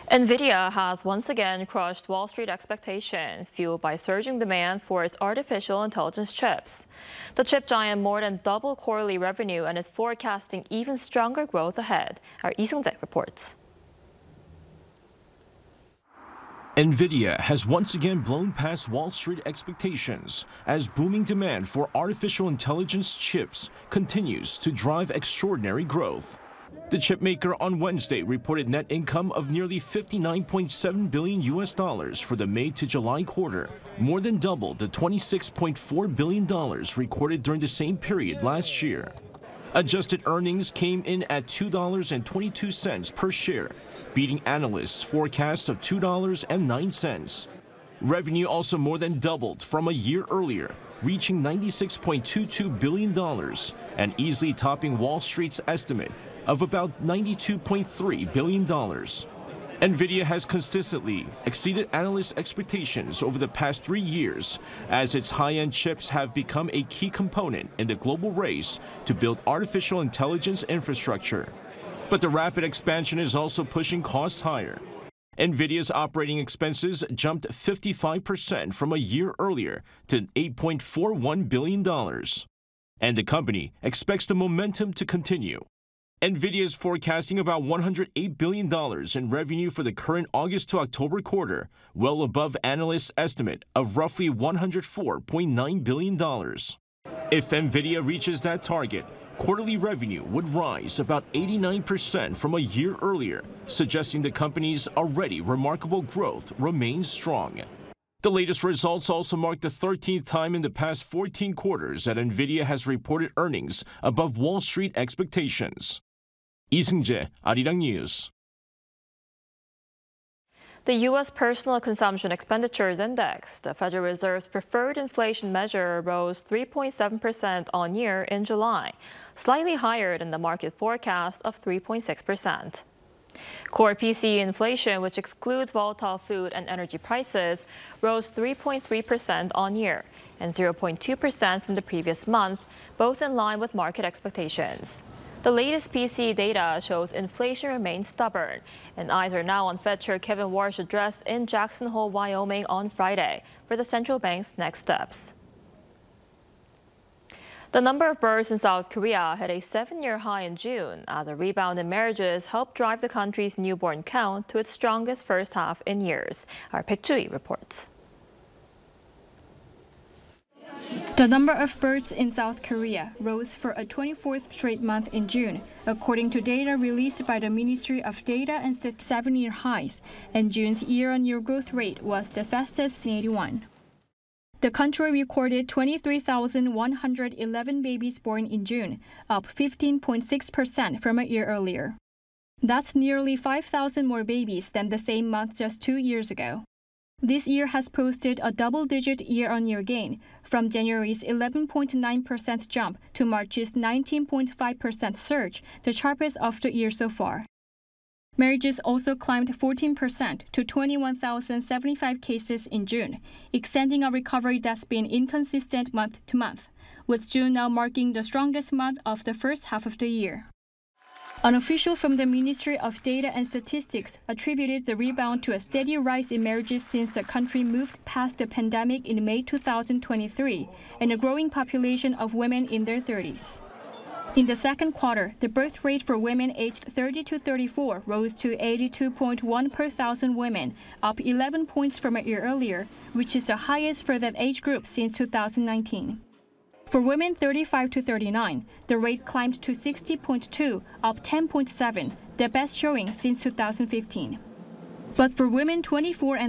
NVIDIA has once again crushed Wall Street expectations, fueled by surging demand for its artificial intelligence chips. The chip giant more than doubled quarterly revenue and is forecasting even stronger growth ahead. Our Lee Seung-jae reports. NVIDIA has once again blown past Wall Street expectations as booming demand for artificial intelligence chips continues to drive extraordinary growth. The chipmaker on Wednesday reported net income of nearly $59.7 billion for the May to July quarter, more than double the $26.4 billion recorded during the same period last year. Adjusted earnings came in at $2.22 per share, beating analysts' forecast of $2.09. Revenue also more than doubled from a year earlier, reaching $96.22 billion and easily topping Wall Street's estimate of about $92.3 billion. NVIDIA has consistently exceeded analysts' expectations over the past 3 years, as its high-end chips have become a key component in the global race to build artificial intelligence infrastructure. But the rapid expansion is also pushing costs higher. NVIDIA's operating expenses jumped 55% from a year earlier to $8.41 billion. And the company expects the momentum to continue. NVIDIA is forecasting about $108 billion in revenue for the current August to October quarter, well above analysts' estimate of roughly $104.9 billion. If NVIDIA reaches that target, quarterly revenue would rise about 89% from a year earlier, suggesting the company's already remarkable growth remains strong. The latest results also mark the 13th time in the past 14 quarters that NVIDIA has reported earnings above Wall Street expectations. Lee Seung-jae, Arirang News. The U.S. Personal Consumption Expenditures Index, the Federal Reserve's preferred inflation measure, rose 3.7% on-year in July, slightly higher than the market forecast of 3.6%. Core PCE inflation, which excludes volatile food and energy prices, rose 3.3% on-year and 0.2% from the previous month, both in line with market expectations. The latest PCE data shows inflation remains stubborn, and eyes are now on Fed Chair Kevin Warsh's address in Jackson Hole, Wyoming on Friday for the central bank's next steps. The number of births in South Korea hit a 7-year high in June as a rebound in marriages helped drive the country's newborn count to its strongest first half in years. Our Baek Ju-hee reports. The number of births in South Korea rose for a 24th straight month in June, according to data released by the Ministry of Data and Statistics. 7-year highs, and June's year-on-year growth rate was the fastest since 1981. The country recorded 23,111 babies born in June, up 15.6% from a year earlier. That's nearly 5,000 more babies than the same month just 2 years ago. This year has posted a double-digit year-on-year gain, from January's 11.9% jump to March's 19.5% surge, the sharpest of the year so far. Marriages also climbed 14% to 21,075 cases in June, extending a recovery that's been inconsistent month to month, with June now marking the strongest month of the first half of the year. An official from the Ministry of Data and Statistics attributed the rebound to a steady rise in marriages since the country moved past the pandemic in May 2023 and a growing population of women in their 30s. In the second quarter, the birth rate for women aged 30 to 34 rose to 82.1 per thousand women, up 11 points from a year earlier, which is the highest for that age group since 2019. For women 35 to 39, the rate climbed to 60.2, up 10.7, the best showing since 2015. But for women 24 and